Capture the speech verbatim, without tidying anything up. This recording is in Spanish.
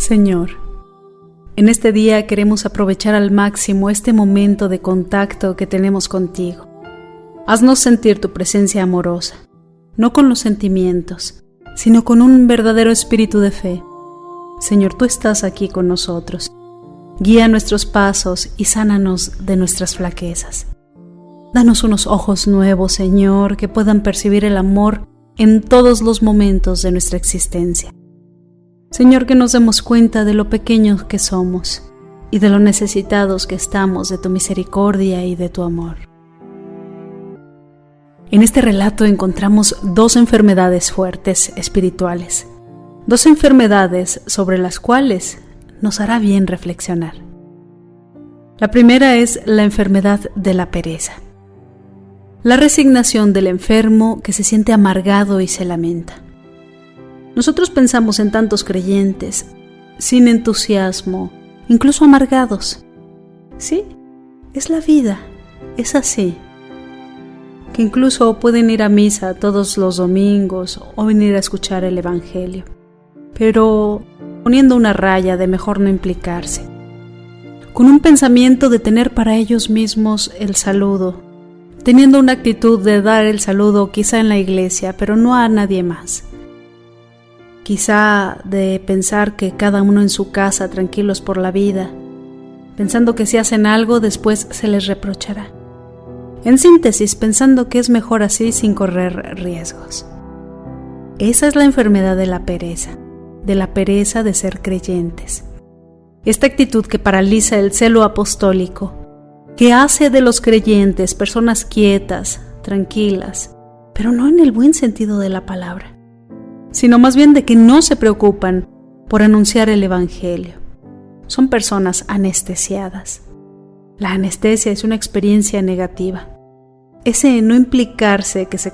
Señor, en este día queremos aprovechar al máximo este momento de contacto que tenemos contigo. Haznos sentir tu presencia amorosa, no con los sentimientos, sino con un verdadero espíritu de fe. Señor, tú estás aquí con nosotros. Guía nuestros pasos y sánanos de nuestras flaquezas. Danos unos ojos nuevos, Señor, que puedan percibir el amor en todos los momentos de nuestra existencia. Señor, que nos demos cuenta de lo pequeños que somos y de lo necesitados que estamos de tu misericordia y de tu amor. En este relato encontramos dos enfermedades fuertes espirituales, dos enfermedades sobre las cuales nos hará bien reflexionar. La primera es la enfermedad de la pereza, la resignación del enfermo que se siente amargado y se lamenta. Nosotros pensamos en tantos creyentes, sin entusiasmo, incluso amargados. Sí, es la vida, es así. Que incluso pueden ir a misa todos los domingos o venir a escuchar el Evangelio, pero poniendo una raya de mejor no implicarse, con un pensamiento de tener para ellos mismos el saludo, teniendo una actitud de dar el saludo quizá en la iglesia, pero no a nadie más. Quizá de pensar que cada uno en su casa tranquilos por la vida, pensando que si hacen algo después se les reprochará. En síntesis, pensando que es mejor así sin correr riesgos. Esa es la enfermedad de la pereza, de la pereza de ser creyentes. Esta actitud que paraliza el celo apostólico, que hace de los creyentes personas quietas, tranquilas, pero no en el buen sentido de la palabra, sino más bien de que no se preocupan por anunciar el Evangelio. Son personas anestesiadas. La anestesia es una experiencia negativa. Ese no implicarse que se